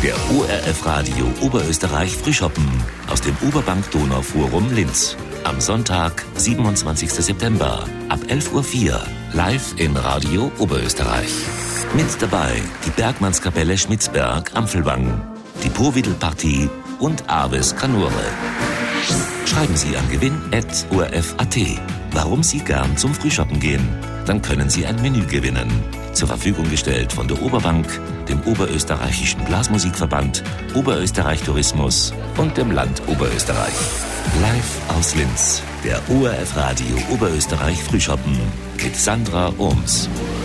Der ORF Radio Oberösterreich Frühschoppen aus dem Oberbank Donau Forum Linz. Am Sonntag, 27. September, ab 11:04 Uhr, live in Radio Oberösterreich. Mit dabei die Bergmannskapelle Schmitzberg Ampfelwang, die Povidel-Partie und Aves Kanure. Schreiben Sie an gewinn@orf.at, warum Sie gern zum Frühschoppen gehen. Dann können Sie ein Menü gewinnen. Zur Verfügung gestellt von der Oberbank, dem Oberösterreichischen Blasmusikverband, Oberösterreich Tourismus und dem Land Oberösterreich. Live aus Linz, der ORF Radio Oberösterreich Frühschoppen mit Sandra Ohms.